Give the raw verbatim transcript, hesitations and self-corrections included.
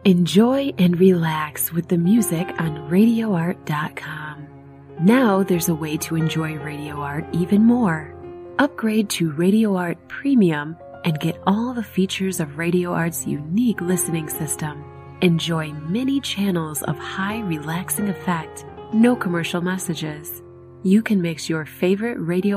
Enjoy and relax with the music on radio art dot com. Now there's a way to enjoy Radio Art even more. Upgrade to Radio Art Premium and get all the features of Radio Art's unique listening system. Enjoy many channels of high relaxing effect, no commercial messages. You can mix your favorite Radio